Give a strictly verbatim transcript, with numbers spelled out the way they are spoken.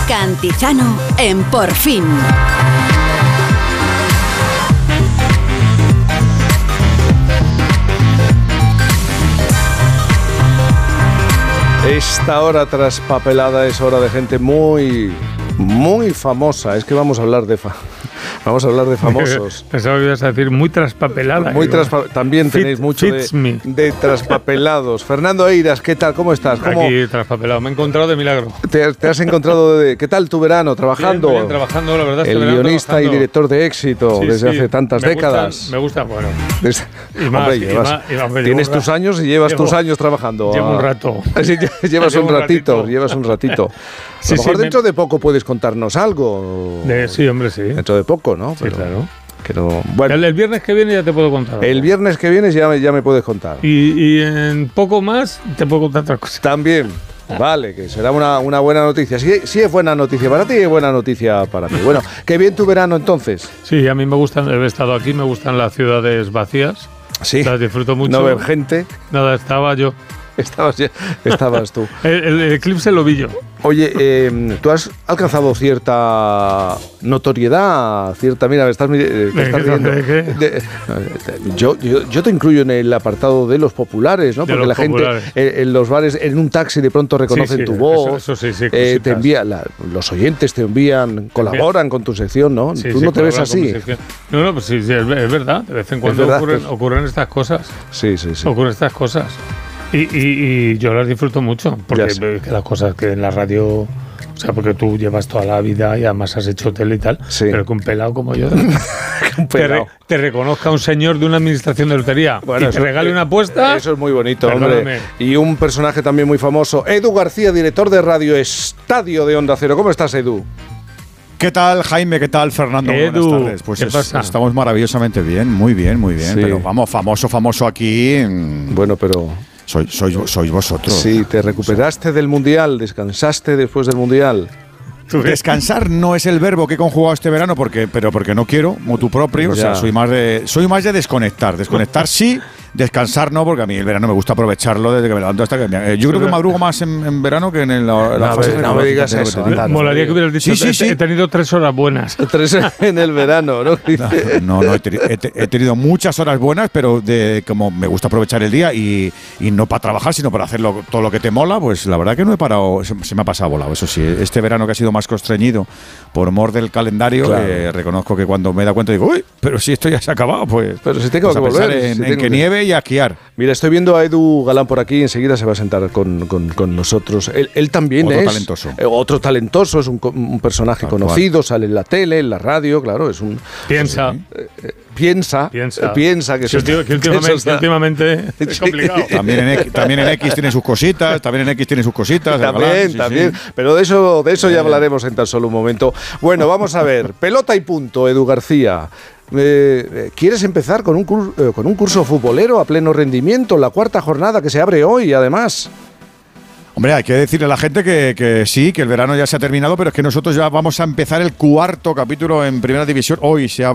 Cantizano en Por Fin. Esta hora traspapelada es hora de gente muy, muy famosa. Es que vamos a hablar de fa- vamos a hablar de famosos. Pensaba que ibas a decir muy traspapelada. Muy traspa- También Fit, tenéis mucho de, de traspapelados. Fernando Eiras, ¿qué tal? ¿Cómo estás? ¿Cómo Aquí traspapelado. Me he encontrado de milagro. te, te has encontrado? De, ¿Qué tal tu verano? ¿Trabajando? Bien, bien, trabajando, la verdad. El este guionista trabajando. y director de éxito Sí, desde sí, hace tantas me décadas. Gustan, me gusta, bueno. Desde, Y más, hombre, y llevas, más, y más, me tienes llevo un tus ra- años y llevas llevo- tus años trabajando. Llevo Ah. un rato. Sí, llevas Llevo un un ratito, ratito. llevas un ratito. Sí, a lo mejor sí, dentro me- de poco puedes contarnos algo. De, sí, hombre, sí. Dentro de poco, ¿no? Sí, Pero- claro. que no- bueno, El, el viernes que viene ya te puedo contar. algo. el viernes que viene ya me, ya me puedes contar. Y, y en poco más te puedo contar otra cosa. También. Vale, que será una, una buena noticia. Sí, sí es buena noticia para ti y es buena noticia para mí. Bueno, qué bien tu verano entonces. Sí, a mí me gustan, he estado aquí, me gustan las ciudades vacías. Sí. Las disfruto mucho. No ver gente. Nada, estaba yo. Estabas, ya- estabas tú. El, el eclipse lo vi yo. Oye, eh, tú has alcanzado cierta notoriedad, cierta... Mira, me estás, mi- eh, te ¿De estás qué? riendo. ¿De qué? De- yo, yo, yo te incluyo en el apartado de los populares, ¿no? De Porque los la populares. gente eh, en los bares, en un taxi de pronto reconocen Sí, sí, tu voz. eso- eso sí, sí, eh, cositas. te envía, la- los oyentes te envían, colaboran con tu sección, ¿no? Sí, tú sí, no te ves colaboran con mi así. sección. No, no, pues sí, sí, es, es verdad. De vez en cuando verdad, ocurren, pues- ocurren estas cosas. Sí, sí, sí. Ocurren estas cosas. Y, y, y yo las disfruto mucho. Porque Ya sé. ve que las cosas que en la radio. O sea, porque tú llevas toda la vida y además has hecho tele y tal. Sí. Pero que un pelado como yo. Un te, re- pelao. te reconozca un señor de una administración de lotería Bueno, y te eso- regale una apuesta. Eso es muy bonito, Perdóname. hombre. Y un personaje también muy famoso, Edu García, director de Radio Estadio de Onda Cero. ¿Cómo estás, Edu? ¿Qué tal, Jaime? ¿Qué tal, Fernando? Edu, Buenas tardes. Pues ¿qué es- pasa? estamos maravillosamente bien, muy bien, muy bien. Sí. Pero vamos, famoso, famoso aquí. mm, Bueno, pero Sois, sois, sois vosotros. sí, te recuperaste del Mundial, descansaste después del Mundial. Descansar no es el verbo que he conjugado este verano, porque, pero porque no quiero, motu propio. O sea, Ya. soy más de, soy más de desconectar. Desconectar sí, descansar no, porque a mí el verano me gusta aprovecharlo desde que me levanto hasta que me. eh, Yo creo que madrugo más en, en verano que en la, la No, fase no de- me digas de- de- eso, de- anda. Molaría que hubieras dicho, Sí, sí, he- sí. he tenido tres horas buenas. Tres en el verano, ¿no? No, no, he, teni- he te- he tenido muchas horas buenas, pero de como me gusta aprovechar el día y, y no para trabajar, sino para hacer lo- todo lo que te mola, pues la verdad que no he parado, se, se me ha pasado volado. Eso sí, este verano que ha sido más constreñido por mor del calendario, Claro. eh, reconozco que cuando me da cuenta digo, uy, pero si esto ya se ha acabado, pues. Pero si tengo pues que a pensar volver, en, si en tengo que que- nieve y a esquiar. Mira, estoy viendo a Edu Galán por aquí, enseguida se va a sentar con, con- con nosotros. Él, él también Otro es talentoso. eh, otro talentoso, es un, co- un personaje Tal conocido, sale en la tele, en la radio, claro, es un Piensa. piensa, Piensa. eh, piensa que, Que, eso- ulti- que que últimamente, eso está- que últimamente es complicado. También en, X, también en X tiene sus cositas, también en X tiene sus cositas. el También, galán, sí, también. sí. Pero de eso, de eso ya hablaremos en tan solo un momento. Bueno, vamos a ver. Pelota y punto, Edu García. Eh, ¿Quieres empezar con un, cur- eh, con un curso futbolero a pleno rendimiento? La cuarta jornada que se abre hoy, además. Hombre, hay que decirle a la gente que, que sí, que el verano ya se ha terminado, pero es que nosotros ya vamos a empezar el cuarto capítulo en Primera División. Hoy se abre